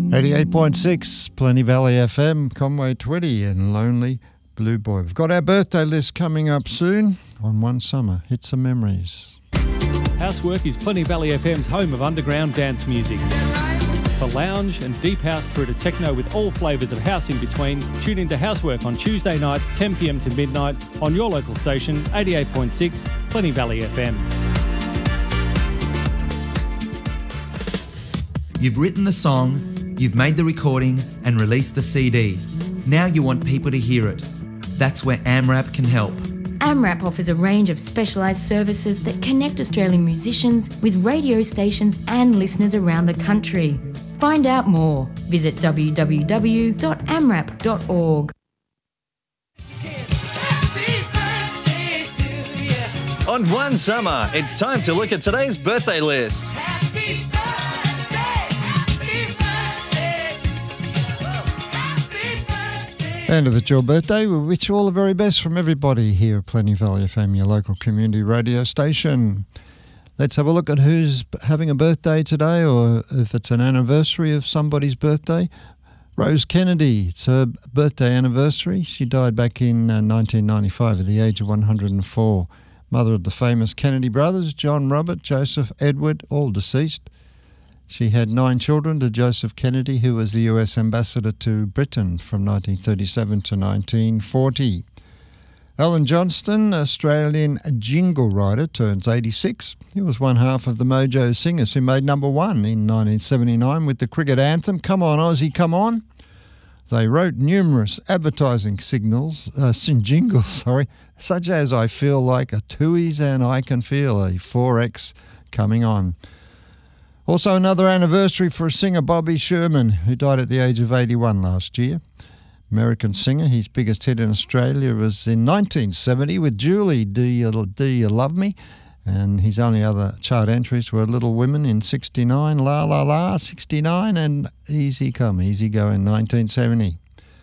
88.6 Plenty Valley FM, Conway Twitty and Lonely Blue Boy. We've got our birthday list coming up soon on One Summer. Hits and memories. Housework is Plenty Valley FM's home of underground dance music. For lounge and deep house through to techno with all flavours of house in between, tune into Housework on Tuesday nights 10 p.m. to midnight on your local station 88.6 Plenty Valley FM. You've written the song, you've made the recording and released the CD. Now you want people to hear it. That's where AMRAP can help. AMRAP offers a range of specialised services that connect Australian musicians with radio stations and listeners around the country. Find out more. Visit www.amrap.org. On One Summer, it's time to look at today's birthday list. And if it's your birthday, we wish you all the very best from everybody here at Plenty Valley FM, your local community radio station. Let's have a look at who's having a birthday today, or if it's an anniversary of somebody's birthday. Rose Kennedy, it's her birthday anniversary. She died back in 1995 at the age of 104. Mother of the famous Kennedy brothers, John, Robert, Joseph, Edward, all deceased. She had 9 children to Joseph Kennedy, who was the US ambassador to Britain from 1937 to 1940. Alan Johnston, Australian jingle writer, turns 86. He was one half of the Mojo Singers who made number 1 in 1979 with the cricket anthem, Come On Aussie, Come On. They wrote numerous advertising jingles, such as I Feel Like a Tooheys and I Can Feel a 4X Coming On. Also another anniversary for singer Bobby Sherman, who died at the age of 81 last year. American singer, his biggest hit in Australia was in 1970 with Julie, Do You Love Me? And his only other chart entries were Little Women in 69, La La La 69 and Easy Come, Easy Go in 1970.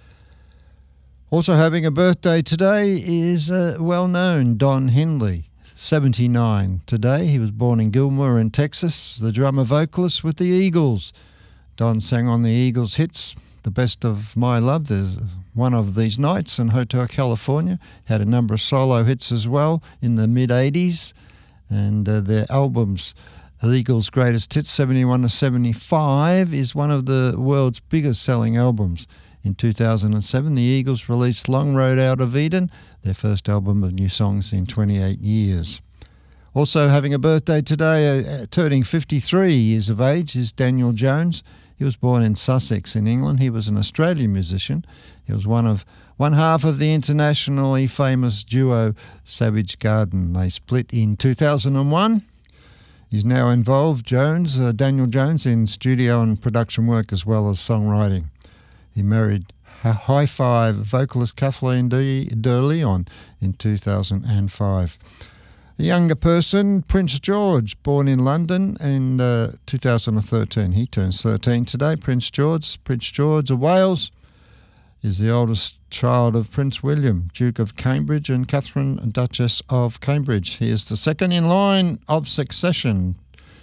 Also having a birthday today is well-known Don Henley. 79 today. He was born in Gilmore in Texas, the drummer vocalist with the Eagles. Don sang on the Eagles hits, The Best of My Love, there's One of These Nights, and Hotel California. Had a number of solo hits as well in the mid-80s, and their albums, The Eagles' Greatest Hits 71 to 75, is one of the world's biggest selling albums. In 2007, the Eagles released Long Road Out of Eden, their first album of new songs in 28 years. Also having a birthday today, turning 53 years of age, is Daniel Jones. He was born in Sussex in England. He was an Australian musician. He was one half of the internationally famous duo Savage Garden. They split in 2001. He's now involved, Daniel Jones, in studio and production work as well as songwriting. He married High Five vocalist Kathleen de Leon in 2005. A younger person, Prince George, born in London in 2013. He turns 13 today. Prince George of Wales, is the oldest child of Prince William, Duke of Cambridge, and Catherine, Duchess of Cambridge. He is the second in line of succession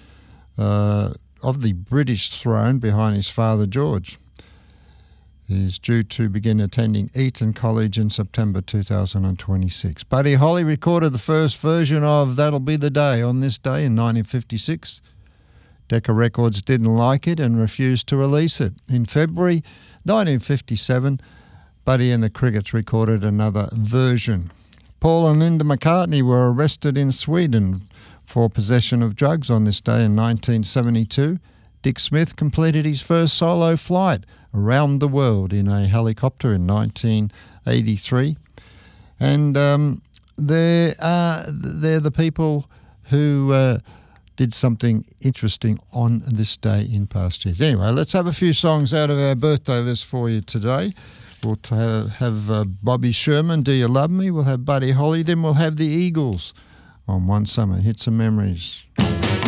of the British throne behind his father George. He's due to begin attending Eton College in September 2026. Buddy Holly recorded the first version of That'll Be the Day on this day in 1956. Decca Records didn't like it and refused to release it. In February 1957, Buddy and the Crickets recorded another version. Paul and Linda McCartney were arrested in Sweden for possession of drugs on this day in 1972. Dick Smith completed his first solo flight around the world in a helicopter in 1983. And they're the people who did something interesting on this day in past years. Anyway, let's have a few songs out of our birthday list for you today. We'll have Bobby Sherman, Do You Love Me? We'll have Buddy Holly, then we'll have the Eagles on One Summer, Hits and Memories.